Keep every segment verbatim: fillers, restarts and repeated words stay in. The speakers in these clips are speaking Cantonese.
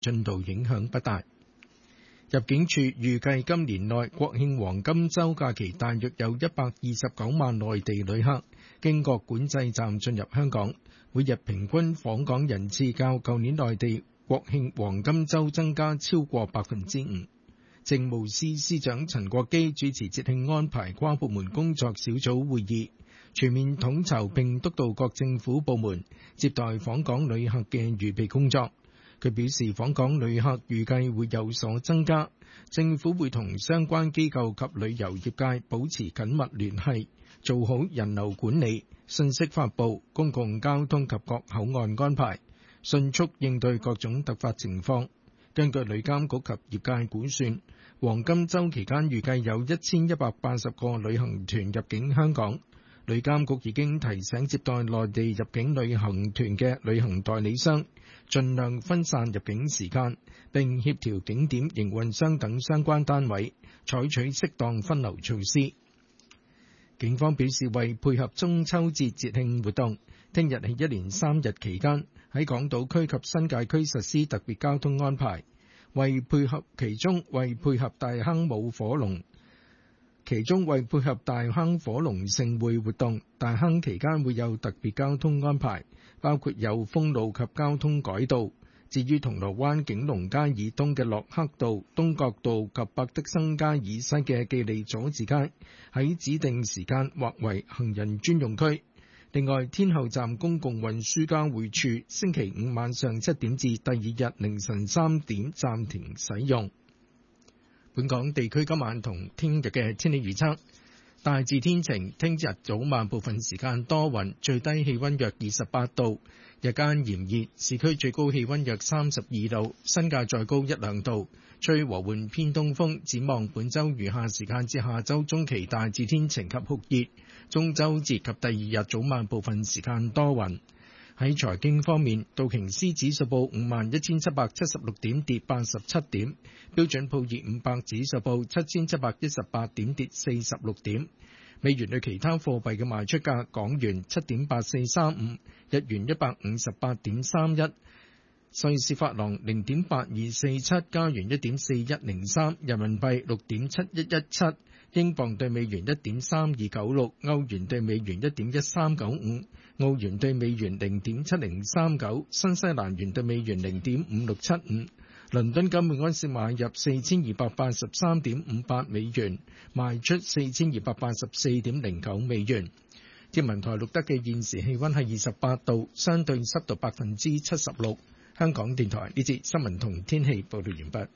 進度影響不大。入境處預計今年內國慶黃金週假期大約有一百二十九萬內地旅客經各管制站進入香港，每日平均訪港人次較舊年內地國慶黃金週增加超過百分之五。政務司司長陳國基主持節慶安排跨部門工作小組會議，全面統籌並督導各政府部門接待訪港旅客嘅預備工作。佢表示，訪港旅客預計會有所增加，政府會同相關機構及旅遊業界保持緊密聯繫，做好人流管理、信息發布、公共交通及各口岸安排，迅速應對各種突發情況。根據旅監局及業界估算，黃金週期間預計有一千一百八十個旅行團入境香港。旅監局已經提醒接待內地入境旅行團嘅旅行代理商，盡量分散入境時間，並協調景點營運商等相關單位，採取適當分流措施。警方表示，為配合中秋節節慶活動，聽日起一連三日期間喺港島區及新界區實施特別交通安排，為配合其中為配合大坑舞火龍。其中為配合大坑火龍盛會活動，大坑期間會有特別交通安排，包括有封路及交通改道。至於銅鑼灣景隆街以東嘅駱克道、東角道及百德新街以西嘅記利佐治街，喺指定時間劃為行人專用區。另外，天后站公共運輸交匯處星期五晚上七點至第二日凌晨三點暫停使用。本港地區今晚同聽日嘅天氣預測，大致天晴，聽日早晚部分時間多雲，最低氣溫約二十八度，日間炎熱，市區最高氣溫約三十二度，新界再高一兩度，吹和緩偏東風。展望本週餘下時間至下週中期大致天晴及酷熱，中秋節及第二日早晚部分時間多雲。喺財經方面，道瓊斯指數報五萬一千七百七十六點，跌八十七點；標準普爾五百指數報七千七百一十八點，跌四十六點。美元對其他貨幣嘅賣出價：港元七點八四三五，日元一百五十八點三一，瑞士法郎零點八二四七，加元一點四一零三，人民幣六點七一一七。英鎊對美元一點三二九六，歐元對美元一點一三九五，澳元對美元零點七零三九，新西蘭元對美元零點五六七五。倫敦金每盎司買入四千二百八十三點五八美元，賣出四千二百八十四點零九美元。天文台錄得嘅現時氣溫係二十八度，相對濕度百分之七十六。香港電台呢節新聞同天氣報道完畢。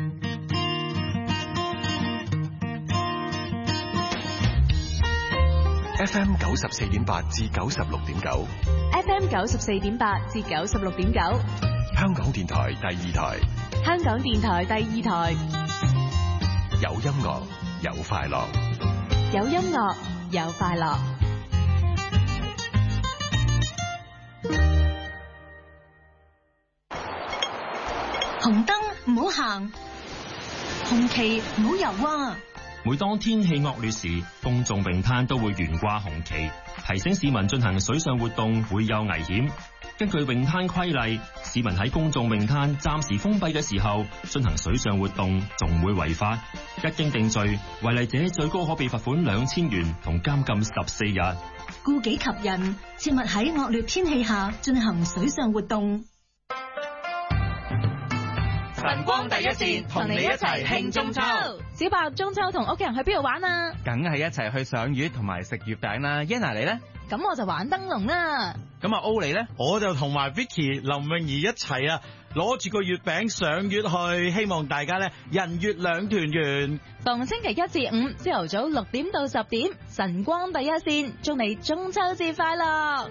F M 九十四點八至九十六點九 ，F M 九十四點八至九十六點九， 香港電台第二台， 香港電台第二台， 有音樂有快樂， 有音樂有快樂。 紅燈唔好行，紅旗唔好游啊！ 每當天氣惡劣時，公眾泳灘都會懸掛紅旗，提醒市民進行水上活動會有危險。根據泳灘規例，市民喺公眾泳灘暫時封閉嘅時候進行水上活動，仲會違法。一經定罪，違例者最高可被罰款兩千元同監禁十四日。 顧己及人，切勿喺惡劣天氣下進行水上活動。 晨光第一線同你一齊慶中秋。 小白中秋同屋企人去邊度玩啊？ 梗係一齊去賞月同埋食月餅啦。Yana 你咧？ 咁我就玩燈籠啦。 咁啊 O 你咧？ 我就同埋 Vicky 林詠儀一齊啊，攞住個月餅賞月去，希望大家咧人月兩團圓。 逢星期一至五朝頭早六點到十點，晨光第一線，祝你中秋節快樂。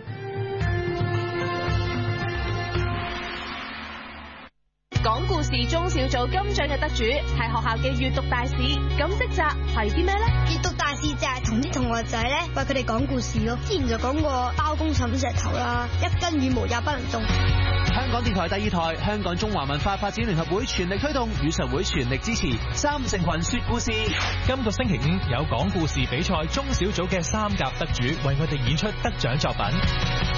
講故事中小組金獎嘅得主係學校嘅閱讀大使，咁職責係啲咩呢？ 閱讀大使就係同啲同學仔咧為佢哋講故事咯。之前就講過包公枕石頭啦，一根羽毛也不能動。 香港電台第二台，香港中華文化發展聯合會全力推動，語常會全力支持三成群說故事。 今個星期五有講故事比賽中小組嘅三甲得主為我哋演出得獎作品。